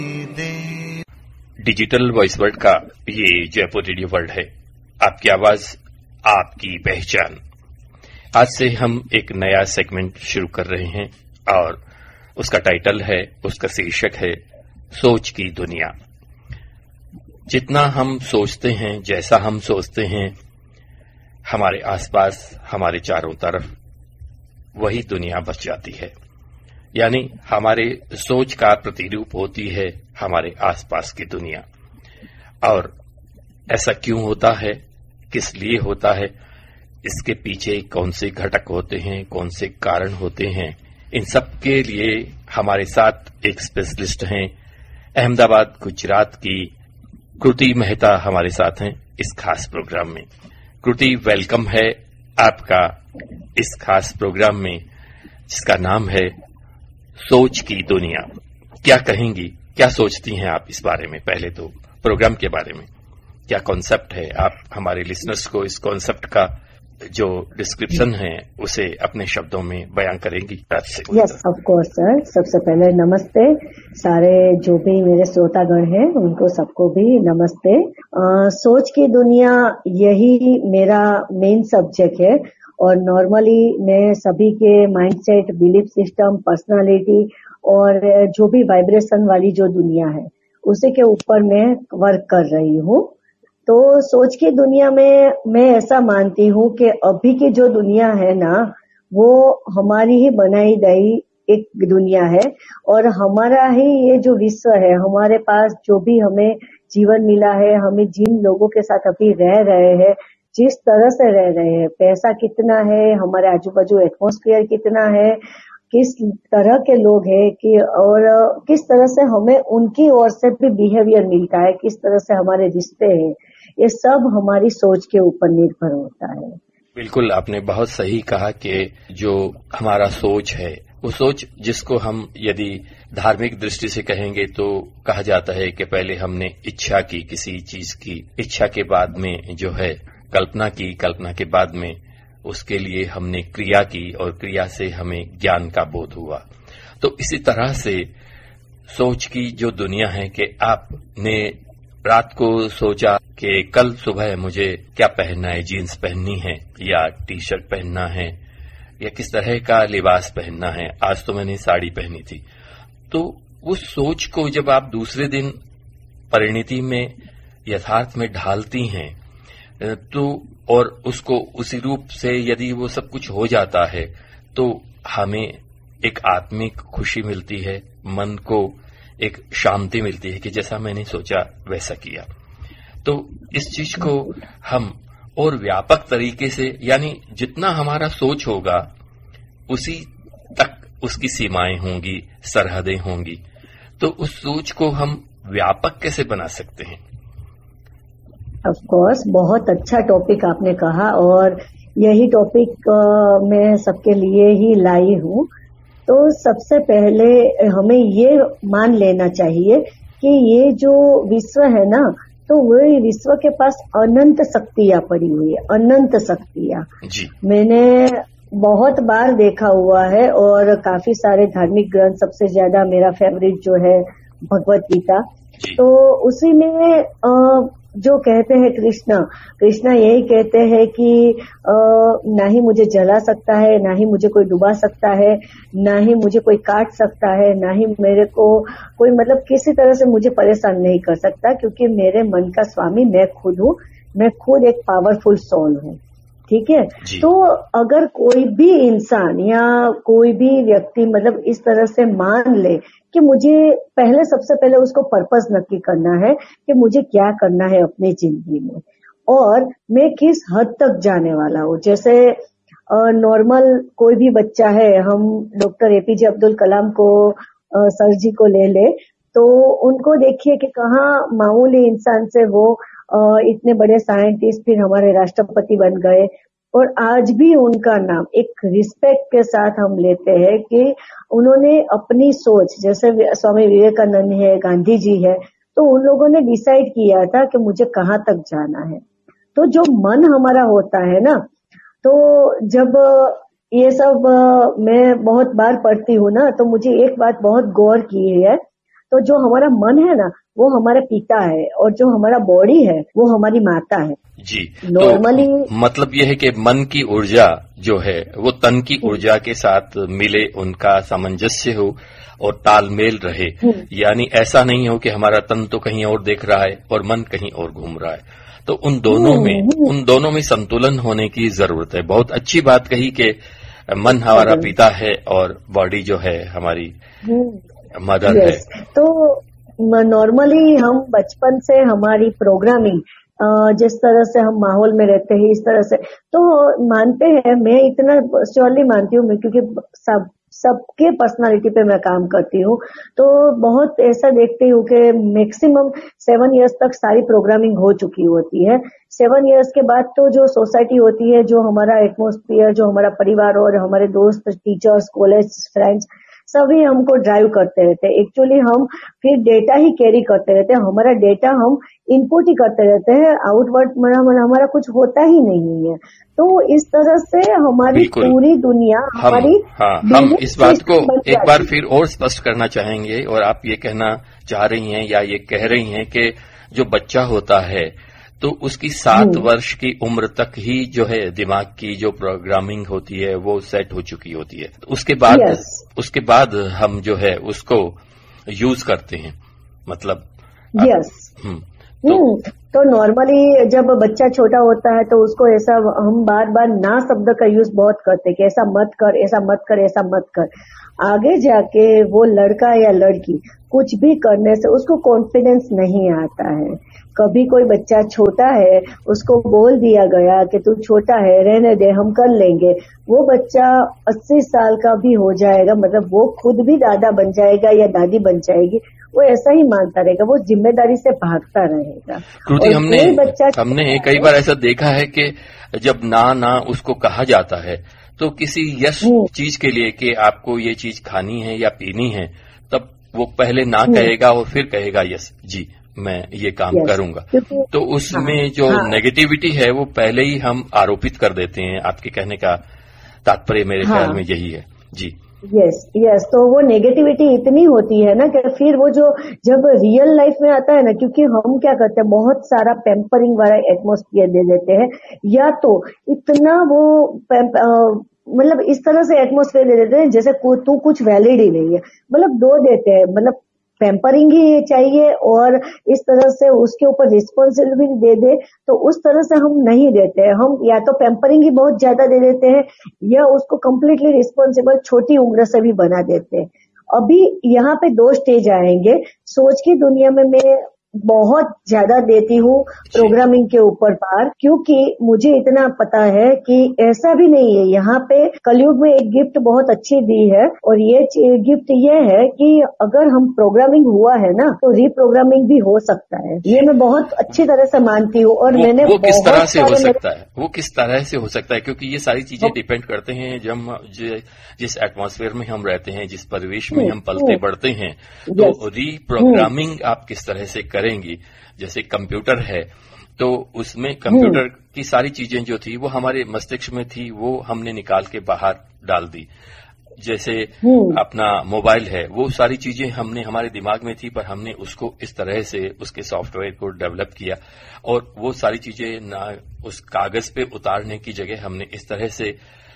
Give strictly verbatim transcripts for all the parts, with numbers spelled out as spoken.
Digital voice world का ये Jaipur radio world है। आपकी आवाज, आपकी पहचान। आज से हम एक नया सेगमेंट शुरू कर रहे हैं और उसका टाइटल है, उसका शीर्षक है सोच की दुनिया। जितना हम सोचते हैं, जैसा हम सोचते हैं, हमारे आसपास, हमारे चारों तरफ वही दुनिया बच जाती है। यानी हमारे सोच का प्रतिरूप होती है हमारे आसपास की दुनिया। और ऐसा क्यों होता है, किस लिए होता है, इसके पीछे कौन से घटक होते हैं, कौन से कारण होते हैं, इन सब के लिए हमारे साथ एक स्पेशलिस्ट हैं। अहमदाबाद, गुजरात की कृति मेहता हमारे साथ हैं इस खास प्रोग्राम में। कृति, वेलकम है आपका इस खास प्रोग्राम में जिसका नाम है सोच की दुनिया। क्या कहेंगी, क्या सोचती हैं आप इस बारे में? पहले तो प्रोग्राम के बारे में क्या कॉन्सेप्ट है, आप हमारे लिसनर्स को इस कॉन्सेप्ट का जो डिस्क्रिप्शन है उसे अपने शब्दों में बयां करेंगी? Yes, of course sir. सबसे पहले नमस्ते सारे जो भी मेरे श्रोतागण हैं, उनको सबको भी नमस्ते। आ, सोच की दुनिया यही मेरा मेन सब्जेक्ट है और नॉर्मली मैं सभी के माइंडसेट, बिलीफ सिस्टम, पर्सनालिटी और जो भी वाइब्रेशन वाली जो दुनिया है उसी के ऊपर मैं वर्क कर रही हूँ। तो सोच की दुनिया में मैं ऐसा मानती हूँ कि अभी की जो दुनिया है ना, वो हमारी ही बनाई गई एक दुनिया है और हमारा ही ये जो विश्व है, हमारे पास जो भी हमें जीवन मिला है, हमें जिन लोगों के साथ अभी रह रहे हैं, जिस तरह से रह रहे हैं, पैसा कितना है, हमारे आजू बाजू एटमॉस्फेयर कितना है, किस तरह के लोग हैं कि और किस तरह से हमें उनकी ओर से भी बिहेवियर मिलता है, किस तरह से हमारे रिश्ते हैं, ये सब हमारी सोच के ऊपर निर्भर होता है। बिल्कुल, आपने बहुत सही कहा कि जो हमारा सोच है, वो सोच जिसको हम यदि धार्मिक दृष्टि से कहेंगे तो कहा जाता है कि पहले हमने इच्छा की, किसी चीज की इच्छा के बाद में जो है कल्पना की, कल्पना के बाद में उसके लिए हमने क्रिया की और क्रिया से हमें ज्ञान का बोध हुआ। तो इसी तरह से सोच की जो दुनिया है कि आपने रात को सोचा कि कल सुबह मुझे क्या पहनना है, जीन्स पहननी है या टी शर्ट पहनना है या किस तरह का लिबास पहनना है। आज तो मैंने साड़ी पहनी थी। तो उस सोच को जब आप दूसरे दिन परिणति में, यथार्थ में ढालती हैं तो और उसको उसी रूप से यदि वो सब कुछ हो जाता है तो हमें एक आत्मिक खुशी मिलती है, मन को एक शांति मिलती है कि जैसा मैंने सोचा वैसा किया। तो इस चीज को हम और व्यापक तरीके से, यानी जितना हमारा सोच होगा उसी तक उसकी सीमाएं होंगी, सरहदें होंगी। तो उस सोच को हम व्यापक कैसे बना सकते हैं? ऑफ कोर्स, बहुत अच्छा टॉपिक आपने कहा और यही टॉपिक मैं सबके लिए ही लाई हूँ। तो सबसे पहले हमें ये मान लेना चाहिए कि ये जो विश्व है ना, तो वही विश्व के पास अनंत शक्तियां पड़ी हुई है, अनंत शक्तियां। मैंने बहुत बार देखा हुआ है और काफी सारे धार्मिक ग्रंथ, सबसे ज्यादा मेरा फेवरेट जो है भगवत गीता, तो उसी में आ, जो कहते हैं कृष्णा कृष्णा यही कहते हैं कि आ, ना ही मुझे जला सकता है, ना ही मुझे कोई डुबा सकता है, ना ही मुझे कोई काट सकता है, ना ही मेरे को कोई मतलब किसी तरह से मुझे परेशान नहीं कर सकता, क्योंकि मेरे मन का स्वामी मैं खुद हूँ, मैं खुद एक पावरफुल सोल हूँ। ठीक है। तो अगर कोई भी इंसान या कोई भी व्यक्ति मतलब इस तरह से मान ले कि मुझे पहले, सबसे पहले उसको पर्पस नक्की करना है कि मुझे क्या करना है अपनी जिंदगी में और मैं किस हद तक जाने वाला हूँ। जैसे नॉर्मल कोई भी बच्चा है, हम डॉक्टर एपीजे अब्दुल कलाम को आ, सर जी को ले ले तो उनको देखिए कि कहाँ मामूली इंसान से वो इतने बड़े साइंटिस्ट, फिर हमारे राष्ट्रपति बन गए और आज भी उनका नाम एक रिस्पेक्ट के साथ हम लेते हैं कि उन्होंने अपनी सोच, जैसे स्वामी विवेकानंद है, गांधी जी है, तो उन लोगों ने डिसाइड किया था कि मुझे कहाँ तक जाना है। तो जो मन हमारा होता है ना, तो जब ये सब मैं बहुत बार पढ़ती हूँ ना, तो मुझे एक बात बहुत गौर की है तो जो हमारा मन है ना वो हमारा पिता है और जो हमारा बॉडी है वो हमारी माता है। जी, नॉर्मली तो मतलब यह है कि मन की ऊर्जा जो है वो तन की ऊर्जा के साथ मिले, उनका सामंजस्य हो और तालमेल रहे। यानी ऐसा नहीं हो कि हमारा तन तो कहीं और देख रहा है और मन कहीं और घूम रहा है। तो उन दोनों में उन दोनों में संतुलन होने की जरूरत है। बहुत अच्छी बात कही कि मन हमारा पिता है और बॉडी जो है हमारी मदर है। तो नॉर्मली हम बचपन से हमारी प्रोग्रामिंग जिस तरह से हम माहौल में रहते हैं इस तरह से तो मानते हैं, मैं इतना श्योरली मानती हूँ, क्योंकि सब सबके पर्सनालिटी पे मैं काम करती हूँ, तो बहुत ऐसा देखती हूँ कि मैक्सिमम सेवन इयर्स तक सारी प्रोग्रामिंग हो चुकी होती है। सेवन इयर्स के बाद तो जो सोसाइटी होती है, जो हमारा एटमॉस्फेयर, जो हमारा परिवार और हमारे दोस्त, टीचर्स, कॉलेज फ्रेंड्स सभी हमको ड्राइव करते रहते हैं। एक्चुअली हम फिर डेटा ही कैरी करते रहते हैं, हमारा डेटा हम इनपुट ही करते रहते हैं, आउटवर्ड हमारा कुछ होता ही नहीं है। तो इस तरह से हमारी पूरी दुनिया हमारी हाँ, हम इस बात को एक बार फिर और स्पष्ट करना चाहेंगे और आप ये कहना चाह रही हैं या ये कह रही हैं कि जो बच्चा होता है तो उसकी सात वर्ष की उम्र तक ही जो है दिमाग की जो प्रोग्रामिंग होती है वो सेट हो चुकी होती है। उसके बाद yes. उसके बाद हम जो है उसको यूज करते हैं, मतलब यस yes. तो, तो नॉर्मली जब बच्चा छोटा होता है तो उसको ऐसा हम बार बार ना शब्द का यूज बहुत करते हैं कि ऐसा मत कर, ऐसा मत कर, ऐसा मत कर। आगे जाके वो लड़का या लड़की कुछ भी करने से उसको कॉन्फिडेंस नहीं आता है। कभी कोई बच्चा छोटा है, उसको बोल दिया गया कि तू छोटा है, रहने दे, हम कर लेंगे, वो बच्चा अस्सी साल का भी हो जाएगा, मतलब वो खुद भी दादा बन जाएगा या दादी बन जाएगी, वो ऐसा ही मानता रहेगा, वो जिम्मेदारी से भागता रहेगा। कृति, हमने हमने कई बार ऐसा देखा है कि जब ना ना उसको कहा जाता है तो किसी यस चीज के लिए कि आपको ये चीज खानी है या पीनी है, तब वो पहले ना कहेगा और फिर कहेगा यस जी मैं ये काम करूंगा। तो उसमें हाँ, जो हाँ, नेगेटिविटी है वो पहले ही हम आरोपित कर देते हैं। आपके कहने का तात्पर्य मेरे हाँ, ख्याल में यही है। जी यस यस तो वो नेगेटिविटी इतनी होती है ना कि फिर वो जो जब रियल लाइफ में आता है ना, क्योंकि हम क्या करते हैं बहुत सारा पैम्परिंग वाला एटमॉस्फेयर दे देते हैं, या तो इतना वो मतलब इस तरह से एटमॉस्फेयर दे देते हैं जैसे तू कुछ वैलिड ही नहीं है, मतलब दो देते हैं, मतलब पैम्परिंग ही चाहिए और इस तरह से उसके ऊपर रिस्पॉन्सिबिलिटी दे दे, तो उस तरह से हम नहीं देते हैं। हम या तो पैम्परिंग ही बहुत ज्यादा दे देते हैं या उसको कम्प्लीटली रिस्पॉन्सिबल छोटी उम्र से भी बना देते हैं। अभी यहाँ पे दो स्टेज आएंगे। सोच की दुनिया में मैं बहुत ज्यादा देती हूँ प्रोग्रामिंग के ऊपर पार, क्योंकि मुझे इतना पता है कि ऐसा भी नहीं है। यहाँ पे कलयुग में एक गिफ्ट बहुत अच्छी दी है और ये गिफ्ट ये है कि अगर हम प्रोग्रामिंग हुआ है ना तो रीप्रोग्रामिंग भी हो सकता है। ये मैं बहुत अच्छी तरह से मानती हूँ। और वो, मैंने वो किस तरह से हो सकता है वो किस तरह से हो सकता है क्योंकि ये सारी चीजें डिपेंड करते हैं जब जिस एटमॉस्फेयर में हम रहते हैं, जिस परिवेश में हम पलते बढ़ते हैं। तो रीप्रोग्रामिंग आप किस तरह से करेंगी? जैसे कंप्यूटर है तो उसमें कंप्यूटर की सारी चीजें जो थी वो हमारे मस्तिष्क में थी, वो हमने निकाल के बाहर डाल दी। जैसे अपना मोबाइल है, वो सारी चीजें हमने हमारे दिमाग में थी पर हमने उसको इस तरह से उसके सॉफ्टवेयर को डेवलप किया और वो सारी चीजें ना उस कागज पे उतारने की जगह हमने इस तरह से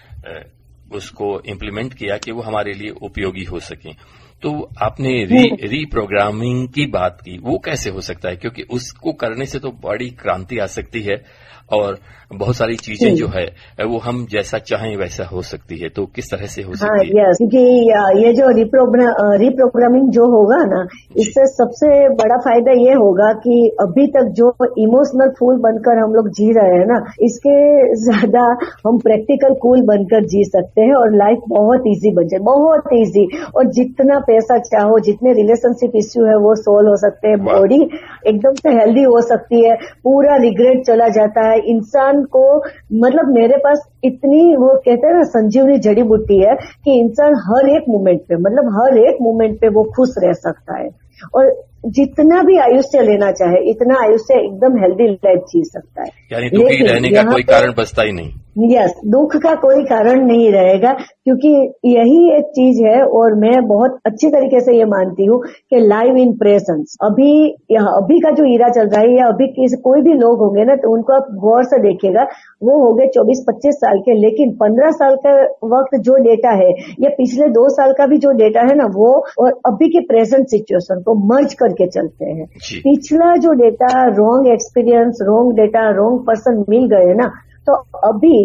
उसको इम्प्लीमेंट किया कि वो हमारे लिए उपयोगी हो सके। तो आपने री रीप्रोग्रामिंग की बात की, वो कैसे हो सकता है? क्योंकि उसको करने से तो बड़ी क्रांति आ सकती है और बहुत सारी चीजें जो है वो हम जैसा चाहें वैसा हो सकती है। तो किस तरह से हो सकती है? हाँ, क्योंकि ये जो रीप्रोग्रामिंग जो होगा ना, इससे सबसे बड़ा फायदा ये होगा कि अभी तक जो इमोशनल फूल बनकर हम लोग जी रहे हैं ना, इसके ज्यादा हम प्रैक्टिकल कूल बनकर जी सकते हैं और लाइफ बहुत इजी बन जाए, बहुत इजी। और जितना पैसा चाहो, जितने रिलेशनशिप इश्यू है वो सोल्व हो सकते हैं, बॉडी एकदम से हेल्दी हो सकती है, पूरा रिग्रेट चला जाता है इंसान को। मतलब मेरे पास इतनी वो कहते हैं ना संजीवनी जड़ी बूटी है कि इंसान हर एक मोमेंट पे, मतलब हर एक मोमेंट पे वो खुश रह सकता है। और जितना भी आयुष्य लेना चाहे इतना आयुष्य एकदम हेल्दी लाइफ जी सकता है, यानी दुखी रहने का कोई कारण बचता ही नहीं। यस, दुख का कोई कारण नहीं रहेगा, क्योंकि यही एक चीज है। और मैं बहुत अच्छी तरीके से ये मानती हूँ कि लाइव इन प्रेजेंस, अभी अभी का जो ईरा चल रहा है या अभी किस कोई भी लोग होंगे ना तो उनको आप गौर से देखिएगा, वो हो गए चौबीस पच्चीस साल के, लेकिन पंद्रह साल का वक्त जो डेटा है या पिछले दो साल का भी जो डेटा है ना, वो और अभी के प्रेजेंट सिचुएशन को मर्ज करके चलते हैं। पिछला जो data wrong experience, wrong data, wrong person मिल गए ना, तो अभी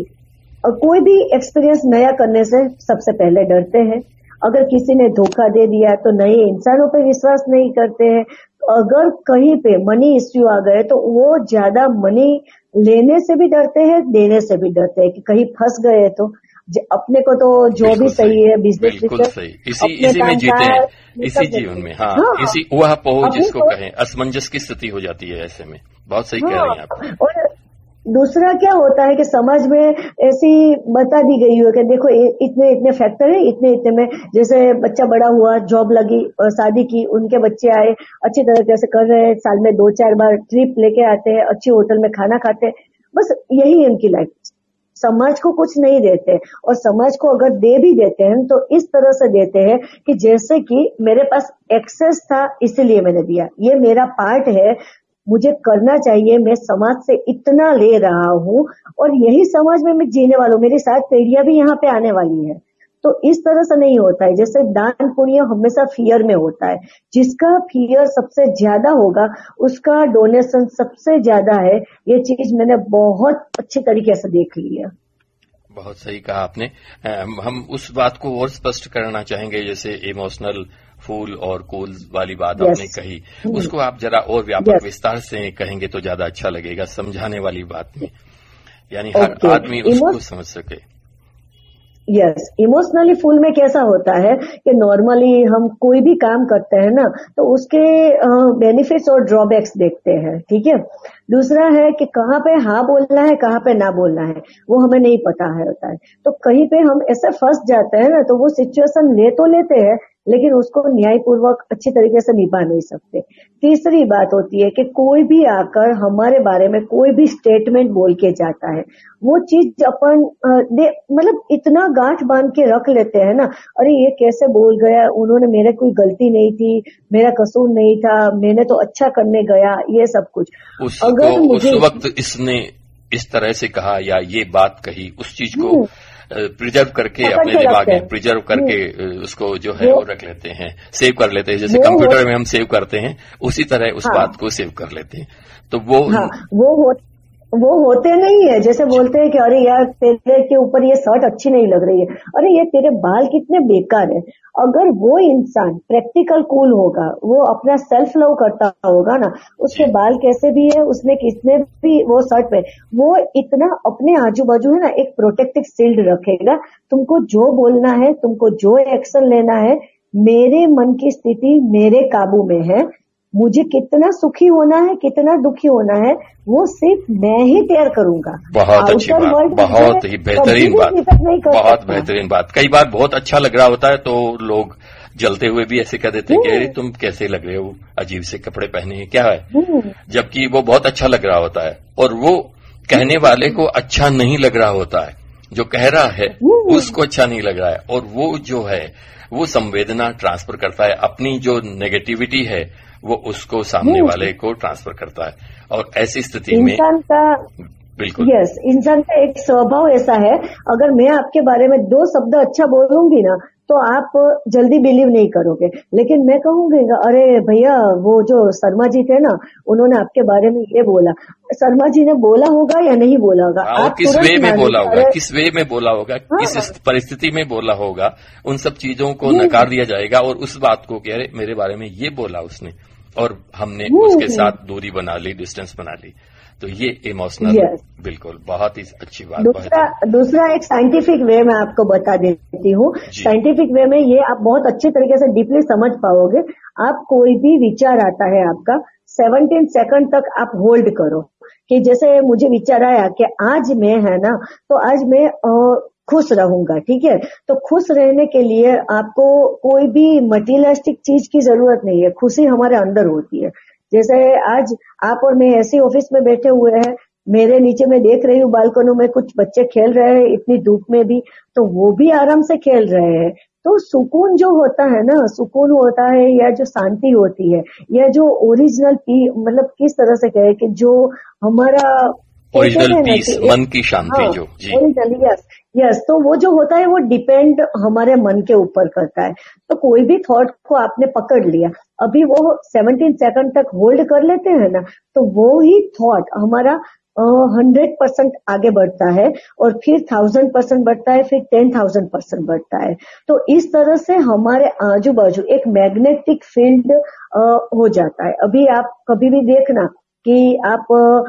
कोई भी एक्सपीरियंस नया करने से सबसे पहले डरते हैं। अगर किसी ने धोखा दे दिया तो नए इंसानों पर विश्वास नहीं करते हैं। अगर कहीं पे मनी इश्यू आ गए तो वो ज्यादा मनी लेने से भी डरते हैं, देने से भी डरते हैं कि कहीं फंस गए तो। अपने को तो जो भी सही है बिजनेस, बिल्कुल सही, इसी इसी में जीते हैं, इसी जीवन में। हाँ, हाँ इसी वह पोह जिसको कहें, असमंजस की स्थिति हो जाती है ऐसे में। बहुत सही कह रही हैं आप। और दूसरा क्या होता है कि समाज में ऐसी बता दी गई है कि देखो इतने इतने फैक्टर है, इतने इतने में, जैसे बच्चा बड़ा हुआ, जॉब लगी, शादी की, उनके बच्चे आए, अच्छी तरह से कर रहे हैं, साल में दो चार बार ट्रिप लेके आते हैं, अच्छी होटल में खाना खाते हैं, बस यही है उनकी लाइफ। समाज को कुछ नहीं देते, और समाज को अगर दे भी देते हैं तो इस तरह से देते हैं कि जैसे कि मेरे पास एक्सेस था इसीलिए मैंने दिया, ये मेरा पार्ट है, मुझे करना चाहिए, मैं समाज से इतना ले रहा हूँ और यही समाज में मैं जीने वाला हूँ, मेरी सात पीढ़ियां भी यहाँ पे आने वाली है। तो इस तरह से नहीं होता है। जैसे दान पुण्य हमेशा फियर में होता है, जिसका फियर सबसे ज्यादा होगा उसका डोनेशन सबसे ज्यादा है। ये चीज मैंने बहुत अच्छी तरीके से देख ली है। बहुत सही कहा आपने। हम उस बात को और स्पष्ट करना चाहेंगे, जैसे इमोशनल फूल और कूल वाली बात yes. आपने कही, उसको आप जरा और व्यापक yes. विस्तार से कहेंगे तो ज्यादा अच्छा लगेगा, समझाने वाली बात में, यानी हर okay. आदमी उसको समझ सके। यस, इमोशनली फुल में कैसा होता है कि नॉर्मली हम कोई भी काम करते हैं ना तो उसके बेनिफिट्स और ड्रॉबैक्स देखते हैं, ठीक है। दूसरा है कि कहाँ पे हाँ बोलना है, कहाँ पे ना बोलना है, वो हमें नहीं पता है होता है। तो कहीं पे हम ऐसे फंस जाते हैं ना तो वो सिचुएशन ले तो लेते हैं लेकिन उसको न्यायपूर्वक अच्छी तरीके से निभा नहीं सकते। तीसरी बात होती है कि कोई भी आकर हमारे बारे में कोई भी स्टेटमेंट बोल के जाता है, वो चीज अपन मतलब इतना गांठ बांध के रख लेते हैं ना, अरे ये कैसे बोल गया, उन्होंने, मेरे कोई गलती नहीं थी, मेरा कसूर नहीं था, मैंने तो अच्छा करने गया, ये सब कुछ। अगर मुझे उस वक्त इसने इस तरह से कहा या ये बात कही, उस चीज को प्रिजर्व करके अपने दिमाग में प्रिजर्व करके उसको जो है वो रख लेते हैं, सेव कर लेते हैं। जैसे कंप्यूटर में हम सेव करते हैं उसी तरह उस हाँ, बात को सेव कर लेते हैं। तो वो हाँ, वो हो, वो होते नहीं है। जैसे बोलते हैं कि अरे यार तेरे के ऊपर ये शर्ट अच्छी नहीं लग रही है, अरे ये तेरे बाल कितने बेकार है। अगर वो इंसान प्रैक्टिकल कूल होगा, वो अपना सेल्फ लव करता होगा ना, उसके बाल कैसे भी है, उसने किसने भी वो शर्ट पे, वो इतना अपने आजू बाजू है ना एक प्रोटेक्टिव शील्ड रखेगा। तुमको जो बोलना है, तुमको जो एक्शन लेना है, मेरे मन की स्थिति मेरे काबू में है, मुझे कितना सुखी होना है, कितना दुखी होना है, वो सिर्फ मैं ही तय करूंगा। बहुत अच्छी बात, बहुत ही बेहतरीन बात, बहुत बेहतरीन बात। कई बार बहुत अच्छा लग रहा होता है तो लोग जलते हुए भी ऐसे कह देते हैं कि अरे तुम कैसे लग रहे हो, अजीब से कपड़े पहने हैं, क्या है, जबकि वो बहुत अच्छा लग रहा होता है और वो कहने वाले को अच्छा नहीं लग रहा होता है, जो कह रहा है उसको अच्छा नहीं लग रहा है, और वो जो है वो संवेदना ट्रांसफर करता है, अपनी जो नेगेटिविटी है वो उसको सामने वाले को ट्रांसफर करता है। और ऐसी स्थिति में इंसान का बिल्कुल यस इंसान का एक स्वभाव ऐसा है, अगर मैं आपके बारे में दो शब्द अच्छा बोलूंगी ना तो आप जल्दी बिलीव नहीं करोगे, लेकिन मैं कहूंगी अरे भैया वो जो शर्मा जी थे ना, उन्होंने आपके बारे में ये बोला, शर्मा जी ने बोला होगा या नहीं बोला होगा, आप किस वे में बोला होगा, किस वे में बोला होगा, किस परिस्थिति में बोला होगा, उन सब चीजों को नकार दिया जाएगा और उस बात को कि अरे मेरे बारे में ये बोला उसने, और हमने उसके साथ दूरी बना ली, डिस्टेंस बना ली। तो ये इमोशनल yes. बिल्कुल बहुत ही अच्छी बात। दूसरा दूसरा एक साइंटिफिक वे में आपको बता देती हूँ। साइंटिफिक वे में ये आप बहुत अच्छे तरीके से डीपली समझ पाओगे। आप कोई भी विचार आता है आपका, सेवनटीन सेकंड तक आप होल्ड करो कि जैसे मुझे विचार आया कि आज मैं है ना, तो आज मैं खुश रहूंगा, ठीक है। तो खुश रहने के लिए आपको कोई भी मटीरियलिस्टिक चीज की जरूरत नहीं है, खुशी हमारे अंदर होती है। जैसे आज आप और मैं ऐसे ऑफिस में बैठे हुए हैं, मेरे नीचे मैं देख रही हूँ बालकनी में कुछ बच्चे खेल रहे हैं इतनी धूप में भी, तो वो भी आराम से खेल रहे हैं। तो सुकून जो होता है ना, सुकून होता है या जो शांति होती है, या जो ओरिजिनल पी मतलब किस तरह से कहे कि जो हमारा ओरिजिनल पीस, मन की शांति, हाँ, जो जी ओरिजिनल, यस यस तो वो जो होता है वो डिपेंड हमारे मन के ऊपर करता है। तो कोई भी थॉट को आपने पकड़ लिया, अभी वो सत्रह सेकंड तक होल्ड कर लेते हैं ना, तो वो ही थॉट हमारा हंड्रेड परसेंट आगे बढ़ता है, और फिर थाउजेंड परसेंट बढ़ता है, फिर टेन थाउजेंड परसेंट बढ़ता है। तो इस तरह से हमारे आजू बाजू एक मैग्नेटिक फील्ड हो जाता है। अभी आप कभी भी देखना कि आप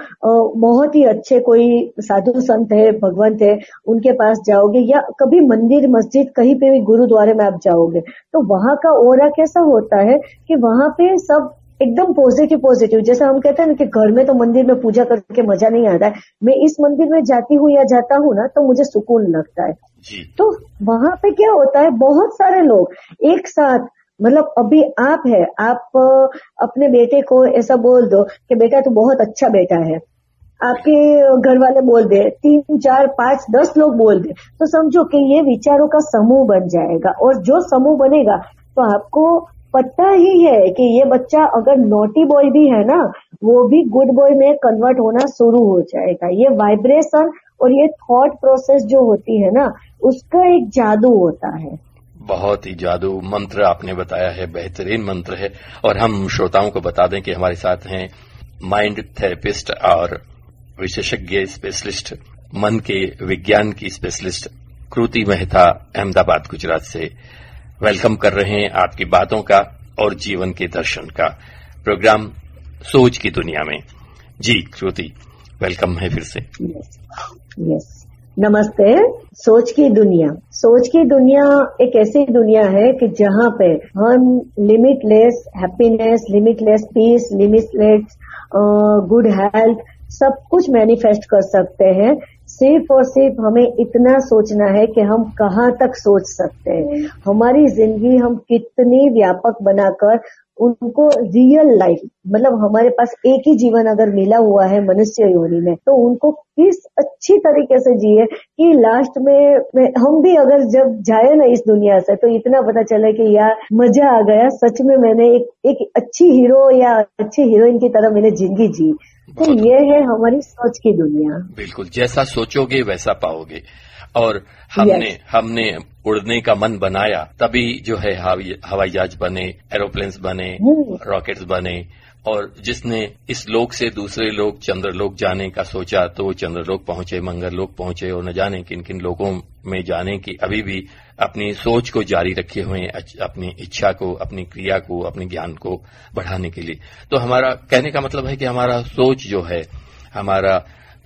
बहुत ही अच्छे कोई साधु संत है, भगवंत है, उनके पास जाओगे, या कभी मंदिर मस्जिद कहीं पे भी गुरुद्वारे में आप जाओगे, तो वहां का ऑरा कैसा होता है कि वहां पे सब एकदम पॉजिटिव पॉजिटिव। जैसे हम कहते हैं ना कि घर में तो मंदिर में पूजा करके मजा नहीं आता है, मैं इस मंदिर में जाती हूँ या जाता हूँ ना तो मुझे सुकून लगता है। तो वहां पे क्या होता है, बहुत सारे लोग एक साथ, मतलब अभी आप है, आप अपने बेटे को ऐसा बोल दो कि बेटा तू बहुत अच्छा बेटा है, आपके घर वाले बोल दे, तीन चार पांच दस लोग बोल दे, तो समझो कि ये विचारों का समूह बन जाएगा। और जो समूह बनेगा तो आपको पता ही है कि ये बच्चा अगर नोटी बॉय भी है ना, वो भी गुड बॉय में कन्वर्ट होना शुरू हो जाएगा। ये वाइब्रेशन और ये थॉट प्रोसेस जो होती है ना, उसका एक जादू होता है। बहुत ही जादू मंत्र आपने बताया है, बेहतरीन मंत्र है। और हम श्रोताओं को बता दें कि हमारे साथ हैं माइंड थेरेपिस्ट और विशेषज्ञ स्पेशलिस्ट, मन के विज्ञान की स्पेशलिस्ट कृति मेहता, अहमदाबाद गुजरात से। वेलकम कर रहे हैं आपकी बातों का और जीवन के दर्शन का प्रोग्राम सोच की दुनिया में। जी कृति, वेलकम है फिर से। यस यस नमस्ते। सोच की दुनिया, सोच की दुनिया एक ऐसी दुनिया है कि जहाँ पे हम limitless happiness, limitless piece, limitless good health सब कुछ मैनिफेस्ट कर सकते हैं। सिर्फ और सिर्फ हमें इतना सोचना है कि हम कहाँ तक सोच सकते हैं। हमारी जिंदगी हम कितनी व्यापक बनाकर उनको रियल लाइफ, मतलब हमारे पास एक ही जीवन अगर मिला हुआ है मनुष्य योनि में, तो उनको किस अच्छी तरीके से जिए कि लास्ट में, में हम भी अगर जब जाए ना इस दुनिया से तो इतना पता चले कि यार मजा आ गया, सच में मैंने एक, एक अच्छी हीरो या अच्छी हीरोइन की तरह मैंने जिंदगी जी। तो ये है हमारी सोच की दुनिया। बिल्कुल, जैसा सोचोगे वैसा पाओगे। और हमने yes. हमने उड़ने का मन बनाया, तभी जो है हवाई जहाज बने, एरोप्लेन्स बने, रॉकेट्स बने। और जिसने इस लोक से दूसरे लोक चंद्रलोक जाने का सोचा तो वो चंद्रलोक पहुंचे, मंगल लोक पहुंचे, और न जाने किन किन लोगों में जाने की अभी भी अपनी सोच को जारी रखे हुए हैं, अपनी इच्छा को, अपनी क्रिया को, अपने ज्ञान को बढ़ाने के लिए। तो हमारा कहने का मतलब है कि हमारा सोच जो है, हमारा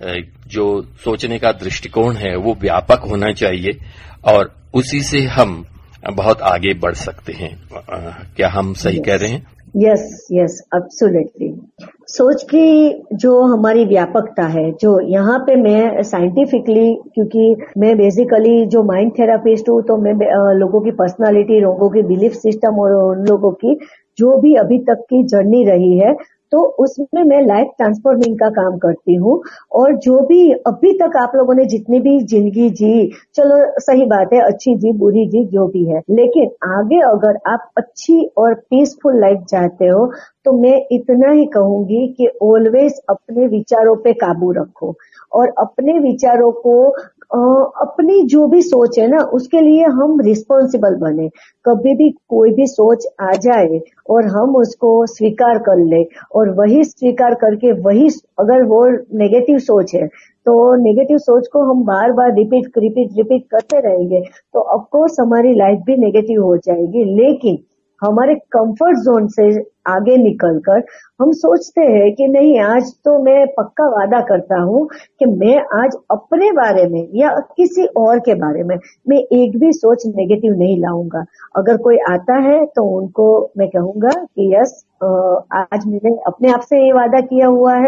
जो सोचने का दृष्टिकोण है वो व्यापक होना चाहिए, और उसी से हम बहुत आगे बढ़ सकते हैं। क्या हम सही yes. कह रहे हैं? Yes yes absolutely. सोच की जो हमारी व्यापकता है, जो यहाँ पे मैं साइंटिफिकली, क्योंकि मैं बेसिकली जो माइंड थेरापिस्ट हूँ, तो मैं लोगों की पर्सनालिटी, लोगों की बिलीफ सिस्टम और उन लोगों की जो भी अभी तक की जर्नी रही है, तो उसमें मैं लाइफ ट्रांसफॉर्मिंग का काम करती हूँ। और जो भी अभी तक आप लोगों ने जितनी भी जिंदगी जी, चलो सही बात है, अच्छी जी बुरी जी जो भी है, लेकिन आगे अगर आप अच्छी और पीसफुल लाइफ चाहते हो तो मैं इतना ही कहूंगी कि ऑलवेज अपने विचारों पे काबू रखो, और अपने विचारों को आ, अपनी जो भी सोच है ना उसके लिए हम रिस्पॉन्सिबल बने। कभी भी कोई भी सोच आ जाए और हम उसको स्वीकार कर ले, और वही स्वीकार करके वही, अगर वो नेगेटिव सोच है तो नेगेटिव सोच को हम बार बार रिपीट रिपीट रिपीट करते रहेंगे तो ऑफकोर्स हमारी लाइफ भी नेगेटिव हो जाएगी। लेकिन हमारे कंफर्ट जोन से आगे निकलकर हम सोचते हैं कि नहीं, आज तो मैं पक्का वादा करता हूँ कि मैं आज अपने बारे में या किसी और के बारे में मैं एक भी सोच नेगेटिव नहीं लाऊंगा। अगर कोई आता है तो उनको मैं कहूंगा कि यस, आज मैंने अपने आप से ये वादा किया हुआ है,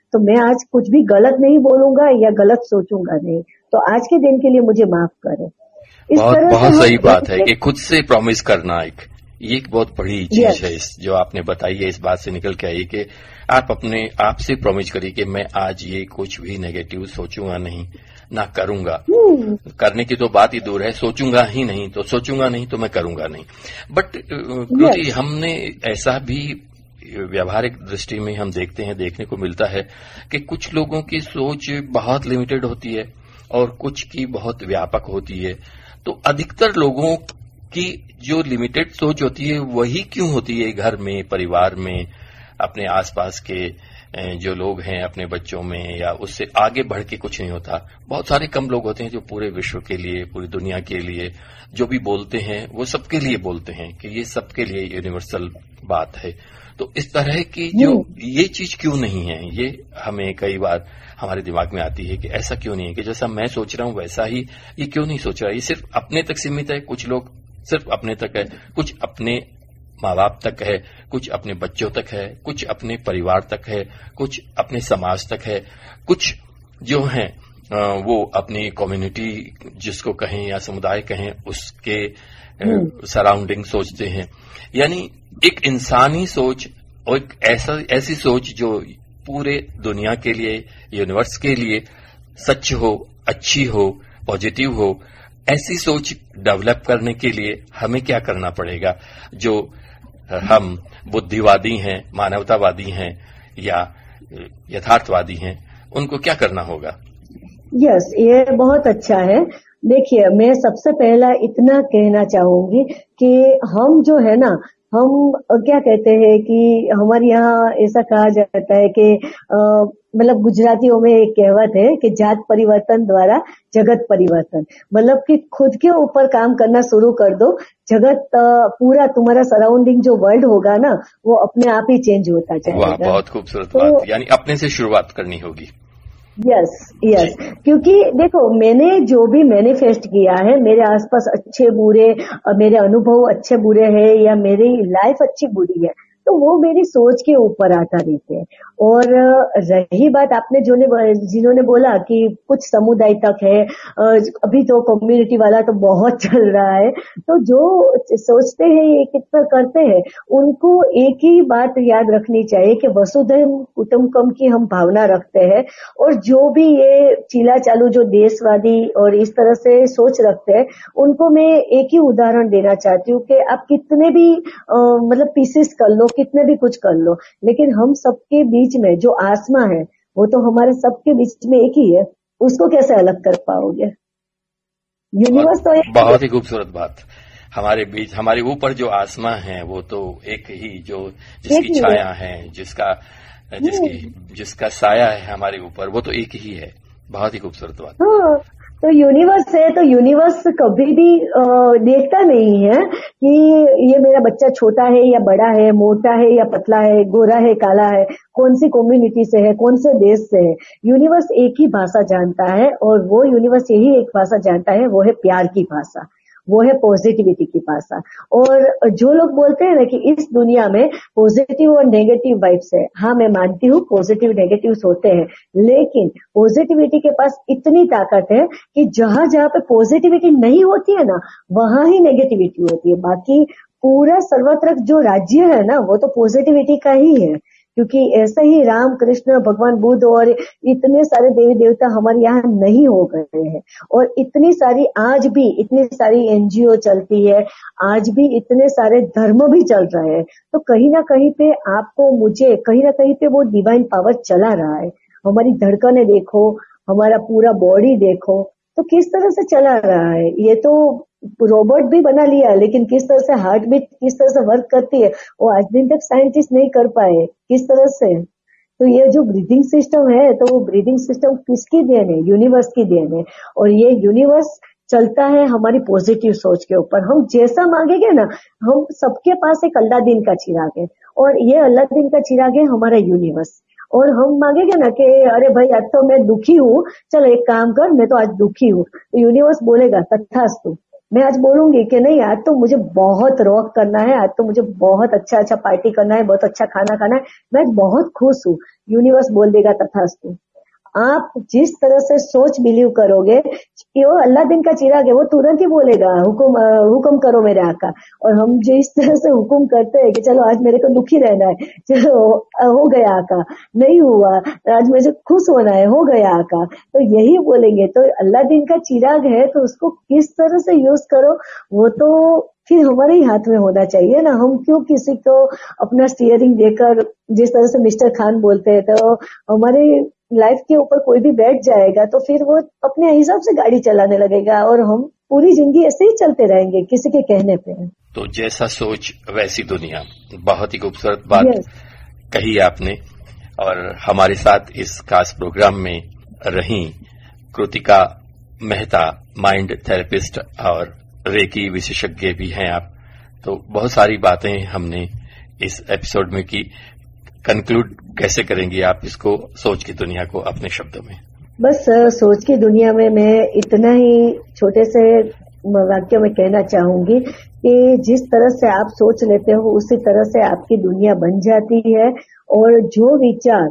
तो मैं आज कुछ भी गलत नहीं बोलूंगा या गलत सोचूंगा नहीं, तो आज के दिन के लिए मुझे माफ करें। इस बहुत तरह बहुत से सही बात है कि खुद से प्रॉमिस करना, एक ये एक बहुत बड़ी चीज है। इस जो आपने बताई है, इस बात से निकल के आई कि आप अपने आप से प्रॉमिस करिए कि मैं आज ये कुछ भी नेगेटिव सोचूंगा नहीं, ना करूंगा। करने की तो बात ही दूर है, सोचूंगा ही नहीं, तो सोचूंगा नहीं तो मैं करूंगा नहीं। बट कृति, हमने ऐसा भी व्यवहारिक दृष्टि में हम देखते हैं, देखने को मिलता है कि कुछ लोगों की सोच बहुत लिमिटेड होती है और कुछ की बहुत व्यापक होती है। तो अधिकतर लोगों की जो लिमिटेड सोच होती है वही क्यों होती है? घर में, परिवार में, अपने आसपास के जो लोग हैं, अपने बच्चों में, या उससे आगे बढ़ के कुछ नहीं होता। बहुत सारे कम लोग होते हैं जो पूरे विश्व के लिए, पूरी दुनिया के लिए जो भी बोलते हैं वो सबके लिए बोलते हैं कि ये सबके लिए यूनिवर्सल बात है। तो इस तरह की जो ये चीज क्यों नहीं है, ये हमें कई बार हमारे दिमाग में आती है कि ऐसा क्यों नहीं है कि जैसा मैं सोच रहा हूं वैसा ही ये क्यों नहीं सोच रहा। ये सिर्फ अपने तक सीमित है, कुछ लोग सिर्फ अपने तक है, कुछ अपने माँ बाप तक है, कुछ अपने बच्चों तक है, कुछ अपने परिवार तक है, कुछ अपने समाज तक है, कुछ जो है वो अपनी कम्युनिटी जिसको कहें या समुदाय कहें उसके सराउंडिंग सोचते हैं। यानी एक इंसानी सोच और एक ऐसा ऐसी सोच जो पूरे दुनिया के लिए, यूनिवर्स के लिए सच हो, अच्छी हो, पॉजिटिव हो, ऐसी सोच डेवलप करने के लिए हमें क्या करना पड़ेगा? जो हम बुद्धिवादी हैं, मानवतावादी हैं या यथार्थवादी हैं, उनको क्या करना होगा? यस, ये बहुत अच्छा है। देखिए, मैं सबसे पहला इतना कहना चाहूंगी कि हम जो है ना, हम क्या कहते हैं कि हमारे यहाँ ऐसा कहा जाता है कि मतलब गुजरातियों में एक कहावत है कि जात परिवर्तन द्वारा जगत परिवर्तन, मतलब कि खुद के ऊपर काम करना शुरू कर दो, जगत पूरा तुम्हारा सराउंडिंग जो वर्ल्ड होगा ना वो अपने आप ही चेंज होता जाएगा। वाह, बहुत खूबसूरत तो, बात। यानी अपने से शुरुआत करनी होगी। यस यस, क्योंकि देखो मैंने जो भी मैनिफेस्ट किया है, मेरे आसपास अच्छे बुरे, मेरे अनुभव अच्छे बुरे हैं या मेरी लाइफ अच्छी बुरी है, तो वो मेरी सोच के ऊपर आधारित है। और रही बात आपने जो ने जिन्होंने बोला कि कुछ समुदाय तक है, अभी तो कम्युनिटी वाला तो बहुत चल रहा है, तो जो सोचते हैं ये कितना करते हैं, उनको एक ही बात याद रखनी चाहिए कि वसुधैव कुटुंबकम की हम भावना रखते हैं। और जो भी ये चीला चालू जो देशवादी और इस तरह से सोच रखते हैं, उनको मैं एक ही उदाहरण देना चाहती हूँ कि आप कितने भी आ, मतलब पीसेस कर लो, कितने भी कुछ कर लो, लेकिन हम सबके बीच में जो आत्मा है वो तो हमारे सबके बीच में एक ही है, उसको कैसे अलग कर पाओगे? यूनिवर्स तो एक बहुत ही खूबसूरत बात। हमारे बीच, हमारे ऊपर जो आत्मा है वो तो एक ही, जो जिसकी छाया है, जिसका जिसकी जिसका साया है हमारे ऊपर, वो तो एक ही है। बहुत ही खूबसूरत बात। हाँ, तो यूनिवर्स है, तो यूनिवर्स कभी भी आ, देखता नहीं है कि ये मेरा बच्चा छोटा है या बड़ा है, मोटा है या पतला है, गोरा है, काला है, कौन सी कम्युनिटी से है, कौन से देश से है। यूनिवर्स एक ही भाषा जानता है और वो यूनिवर्स यही एक भाषा जानता है, वो है प्यार की भाषा, वो है पॉजिटिविटी की भाषा। और जो लोग बोलते हैं ना कि इस दुनिया में पॉजिटिव और नेगेटिव वाइब्स है, हाँ मैं मानती हूँ पॉजिटिव नेगेटिव्स होते हैं, लेकिन पॉजिटिविटी के पास इतनी ताकत है कि जहां जहां पे पॉजिटिविटी नहीं होती है ना, वहां ही नेगेटिविटी होती है। बाकी पूरा सर्वत्र जो राज्य है ना वो तो पॉजिटिविटी का ही है, क्योंकि ऐसे ही राम कृष्ण भगवान बुद्ध और इतने सारे देवी देवता हमारे यहाँ नहीं हो गए हैं। और इतनी सारी आज भी इतनी सारी एनजीओ चलती है, आज भी इतने सारे धर्म भी चल रहे हैं, तो कहीं ना कहीं पे आपको मुझे कहीं ना कहीं पे वो डिवाइन पावर चला रहा है। हमारी धड़कनें देखो, हमारा पूरा बॉडी देखो, तो किस तरह से चला रहा है। ये तो रोबोट भी बना लिया, लेकिन किस तरह से हार्ट बीट किस तरह से वर्क करती है वो आज दिन तक साइंटिस्ट नहीं कर पाए, किस तरह से। तो ये जो ब्रीदिंग सिस्टम है, तो वो ब्रीदिंग सिस्टम किसकी देन है? यूनिवर्स की देन है। और ये यूनिवर्स चलता है हमारी पॉजिटिव सोच के ऊपर। हम जैसा मांगेंगे ना, हम सबके पास एक अल्लादीन का चिराग है, और ये अल्लादीन का चिराग है हमारा यूनिवर्स। और हम मांगेंगे ना कि अरे भाई आज तो मैं दुखी हूँ, चलो एक काम कर, मैं तो आज दुखी हूँ, तो यूनिवर्स बोलेगा तथास्तु, मैं आज बोलूंगी कि नहीं आज तो मुझे बहुत रॉक करना है, आज तो मुझे बहुत अच्छा अच्छा पार्टी करना है, बहुत अच्छा खाना खाना है, मैं आज बहुत खुश हूँ, यूनिवर्स बोल देगा तथास्तु। आप जिस तरह से सोच बिलीव करोगे कि वो अल्लाह दिन का चिराग है, वो तुरंत ही बोलेगा हुक्म हुक्म करो मेरे आका। और हम जिस तरह से हुक्म करते हैं कि चलो आज मेरे को दुखी रहना है, चलो हो गया आका, नहीं हुआ आज मुझे खुश होना है, हो गया आका, तो यही बोलेंगे। तो अल्लाह दिन का चिराग है तो उसको किस तरह से यूज करो वो तो फिर हमारे ही हाथ में होना चाहिए ना। हम क्यों किसी को अपना स्टीयरिंग देकर, जिस तरह से मिस्टर खान बोलते हैं, तो हमारे लाइफ के ऊपर कोई भी बैठ जाएगा तो फिर वो अपने हिसाब से गाड़ी चलाने लगेगा और हम पूरी जिंदगी ऐसे ही चलते रहेंगे किसी के कहने पे। तो जैसा सोच वैसी दुनिया, बहुत ही खूबसूरत बात yes. कही आपने। और हमारे साथ इस खास प्रोग्राम में रही कृतिका मेहता, माइंड थेरेपिस्ट और रेकी विशेषज्ञ भी हैं आप। तो बहुत सारी बातें हमने इस एपिसोड में की। कंक्लूड कैसे करेंगे आप इसको, सोच की दुनिया को अपने शब्दों में? बस सोच की दुनिया में मैं इतना ही छोटे से वाक्य में कहना चाहूंगी कि जिस तरह से आप सोच लेते हो उसी तरह से आपकी दुनिया बन जाती है। और जो विचार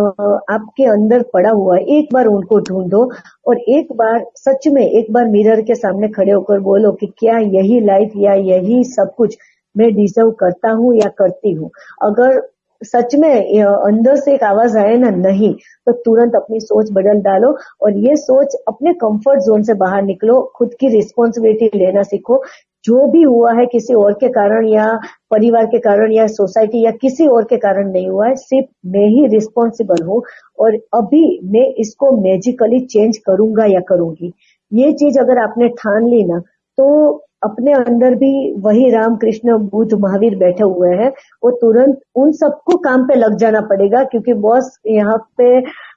आपके अंदर पड़ा हुआ है एक बार उनको ढूंढो और एक बार सच में एक बार मिरर के सामने खड़े होकर बोलो कि क्या यही लाइफ या यही सब कुछ मैं डिजर्व करता हूँ या करती हूँ। अगर सच में अंदर से एक आवाज आए ना नहीं, तो तुरंत अपनी सोच बदल डालो और ये सोच अपने कंफर्ट जोन से बाहर निकलो, खुद की रिस्पॉन्सिबिलिटी लेना सीखो। जो भी हुआ है किसी और के कारण या परिवार के कारण या सोसाइटी या किसी और के कारण नहीं हुआ है, सिर्फ मैं ही रिस्पॉन्सिबल हूँ और अभी मैं इसको मैजिकली चेंज करूंगा या करूंगी। ये चीज अगर आपने ठान ली ना तो अपने अंदर भी वही राम कृष्ण बुद्ध महावीर बैठे हुए हैं, वो तुरंत उन सबको काम पे लग जाना पड़ेगा क्योंकि बॉस यहाँ पे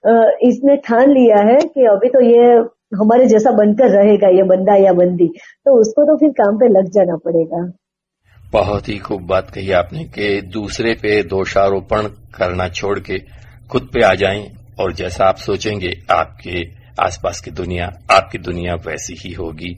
इसने ठान लिया है कि अभी तो ये हमारे जैसा बनकर रहेगा, ये बंदा या बंदी, तो उसको तो फिर काम पे लग जाना पड़ेगा। बहुत ही खूब बात कही आपने कि दूसरे पे दोषारोपण करना छोड़ के खुद पे आ जाएं और जैसा आप सोचेंगे आपके आसपास की दुनिया, आपकी दुनिया वैसी ही होगी।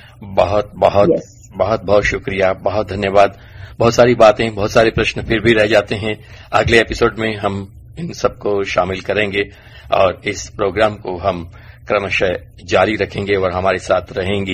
बहुत बहुत yes. बहुत बहुत शुक्रिया, बहुत धन्यवाद। बहुत सारी बातें, बहुत सारे प्रश्न फिर भी रह जाते हैं। अगले एपिसोड में हम इन सबको शामिल करेंगे और इस प्रोग्राम को हम क्रमशः जारी रखेंगे और हमारे साथ रहेंगी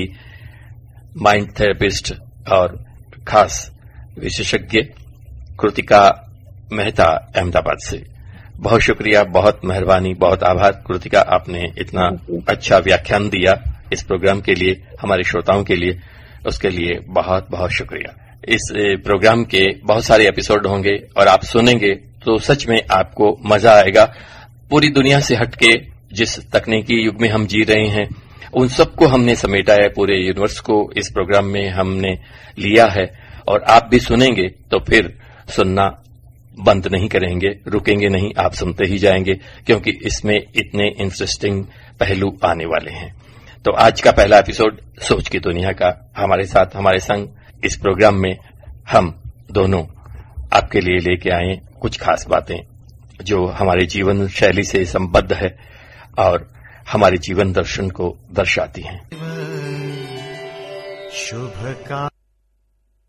माइंड थेरेपिस्ट और खास विशेषज्ञ कृतिका मेहता अहमदाबाद से। बहुत शुक्रिया, बहुत मेहरबानी, बहुत आभार कृतिका, आपने इतना अच्छा व्याख्यान दिया इस प्रोग्राम के लिए, हमारे श्रोताओं के लिए, उसके लिए बहुत बहुत शुक्रिया। इस प्रोग्राम के बहुत सारे एपिसोड होंगे और आप सुनेंगे तो सच में आपको मजा आएगा। पूरी दुनिया से हटके जिस तकनीकी युग में हम जी रहे हैं उन सबको हमने समेटा है, पूरे यूनिवर्स को इस प्रोग्राम में हमने लिया है और आप भी सुनेंगे तो फिर सुनना बंद नहीं करेंगे, रुकेंगे नहीं, आप सुनते ही जाएंगे क्योंकि इसमें इतने इंटरेस्टिंग पहलू आने वाले हैं। तो आज का पहला एपिसोड सोच की दुनिया का, हमारे साथ हमारे संग इस प्रोग्राम में हम दोनों आपके लिए लेके आए कुछ खास बातें जो हमारे जीवन शैली से संबद्ध है और हमारे जीवन दर्शन को दर्शाती हैं। शुभ का